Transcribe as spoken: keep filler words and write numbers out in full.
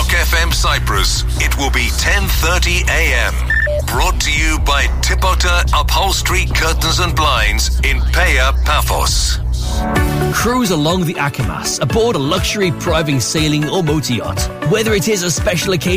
Rock F M Cyprus, it will be ten thirty a.m. Brought to you by Tipota Upholstery Curtains and Blinds in Paya Paphos. Cruise along the Akamas aboard a luxury private sailing or motor yacht. Whether it is a special occasion